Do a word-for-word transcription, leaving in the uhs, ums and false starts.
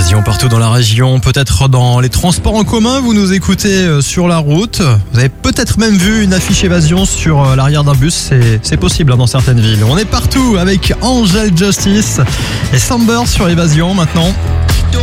Évasion partout dans la région, peut-être dans les transports en commun, vous nous écoutez sur la route. Vous avez peut-être même vu une affiche Évasion sur l'arrière d'un bus, c'est, c'est possible hein, dans certaines villes. On est partout avec Angel Justice et Samber sur Évasion maintenant.